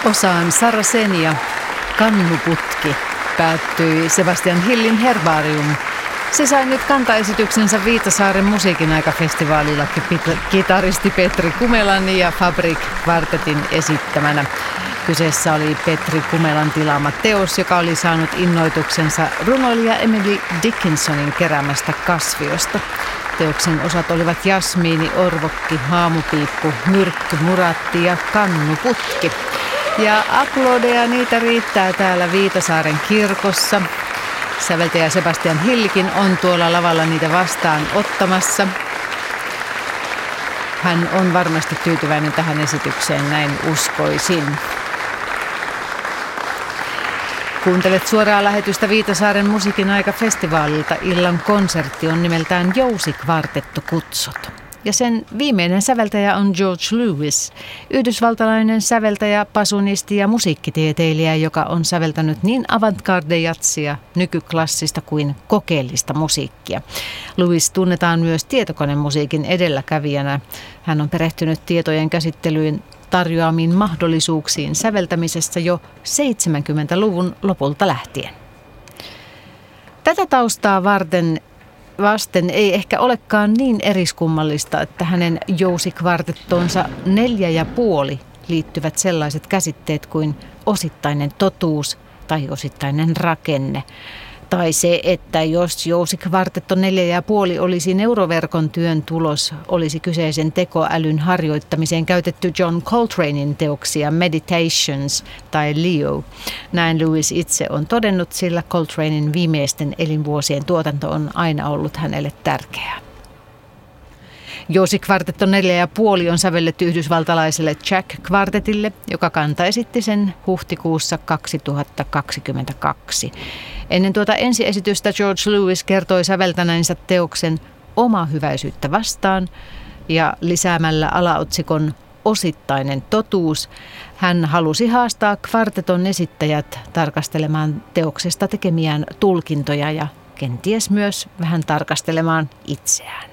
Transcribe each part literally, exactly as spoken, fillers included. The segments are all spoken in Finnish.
Osaan Saracenia Kannuputki päättyi Sebastian Hillin Herbarium. Se sai nyt kantaesityksensä Viitasaaren musiikin aikafestivaalilla kitaristi Petri Kumelan ja Fabrik Kvartetin esittämänä. Kyseessä oli Petri Kumelan tilaama teos, joka oli saanut innoituksensa runoilija Emily Dickinsonin keräämästä kasviosta. Teoksen osat olivat jasmiini, orvokki, haamupiippu, myrkky, muratti ja kannuputki. Ja aplodeja niitä riittää täällä Viitasaaren kirkossa. Säveltäjä Sebastian Hillikin on tuolla lavalla niitä vastaan ottamassa. Hän on varmasti tyytyväinen tähän esitykseen, näin uskoisin. Kuuntelet suoraa lähetystä Viitasaaren musiikin aikafestivaalilta. Illan konsertti on nimeltään Jousikvartetto kutsut. Ja sen viimeinen säveltäjä on George Lewis, yhdysvaltalainen säveltäjä, pasunisti ja musiikkitieteilijä, joka on säveltänyt niin avantgarde-jatsia, nykyklassista kuin kokeellista musiikkia. Lewis tunnetaan myös tietokonemusiikin edelläkävijänä. Hän on perehtynyt tietojen käsittelyyn tarjoamiin mahdollisuuksiin säveltämisessä jo seitsemänkymmentäluvun lopulta lähtien. Tätä taustaa varten vasten ei ehkä olekaan niin eriskummallista, että hänen jousikvartettoonsa neljä ja puoli liittyvät sellaiset käsitteet kuin osittainen totuus tai osittainen rakenne. Tai se, että jos jousikvartetto neljä ja puoli olisi neuroverkon työn tulos, olisi kyseisen tekoälyn harjoittamiseen käytetty John Coltranein teoksia Meditations tai Leo. Näin Lewis itse on todennut, sillä Coltranein viimeisten elinvuosien tuotanto on aina ollut hänelle tärkeää. Jousikvartetto neljä ja puoli on sävelletty yhdysvaltalaiselle Jack-kvartetille, joka kanta esitti sen huhtikuussa kaksituhattakaksikymmentäkaksi. Ennen tuota ensiesitystä George Lewis kertoi säveltäneensä teoksen Oma hyväisyyttä vastaan ja lisäämällä alaotsikon Osittainen totuus hän halusi haastaa kvarteton esittäjät tarkastelemaan teoksesta tekemiään tulkintoja ja kenties myös vähän tarkastelemaan itseään.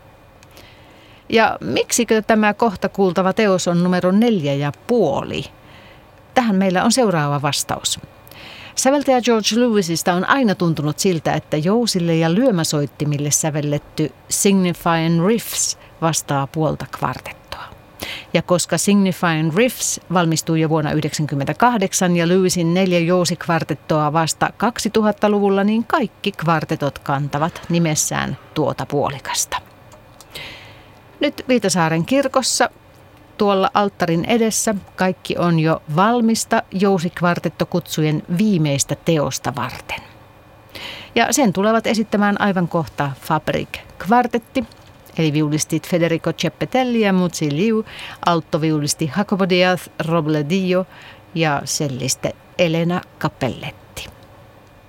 Ja miksikö tämä kohta kuultava teos on numero neljä ja puoli? Tähän meillä on seuraava vastaus. Säveltäjä George Lewisista on aina tuntunut siltä, että jousille ja lyömäsoittimille sävelletty Signifying Riffs vastaa puolta kvartettoa. Ja koska Signifying Riffs valmistui jo vuonna yhdeksänkymmentäkahdeksan ja Lewisin neljä jousikvartettoa vasta kaksituhattaluvulla, niin kaikki kvartetot kantavat nimessään tuota puolikasta. Nyt Viitasaaren kirkossa tuolla alttarin edessä kaikki on jo valmista jousikvartettokutsujen viimeistä teosta varten. Ja sen tulevat esittämään aivan kohta Fabrik Kvartetti, eli viulistit Federico Ceppetelli ja Muzzi Liu, alttoviulisti Jacopo Diaz Robledillo ja selliste Elena Cappelletti.